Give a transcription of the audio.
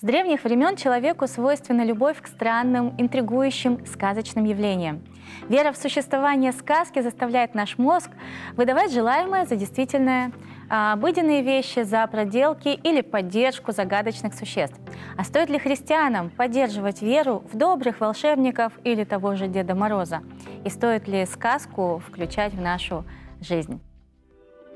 С древних времен человеку свойственна любовь к странным, интригующим, сказочным явлениям. Вера в существование сказки заставляет наш мозг выдавать желаемое за действительное, обыденные вещи за проделки или поддержку загадочных существ. А стоит ли христианам поддерживать веру в добрых волшебников или того же Деда Мороза? И стоит ли сказку включать в нашу жизнь?